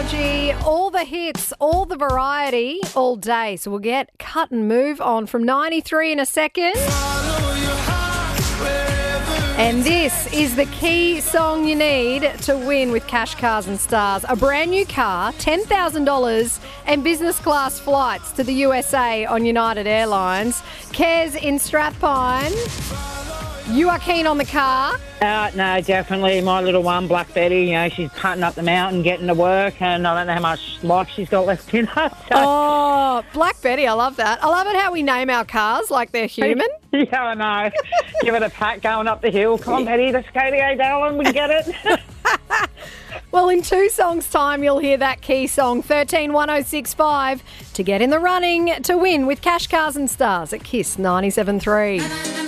energy, all the hits, all the variety, all day. So we'll get cut and move on from 93 in a second. And this is the key song you need to win with Cash, Cars and Stars. A brand new car, $10,000 and business class flights to the USA on United Airlines. Kez in Strathpine, you are keen on the car? No, definitely. My little one, Black Betty, she's putting up the mountain, getting to work, and I don't know how much life she's got left in her. So. Oh, Black Betty, I love that. I love it how we name our cars like they're human. Yeah, I know. Give it a pat going up the hill. Come on, Betty, let's go to darling, we can get it. Well, in 2 songs' time, you'll hear that key song, 131065, to get in the running to win with Cash, Cars and Stars at KISS 97.3.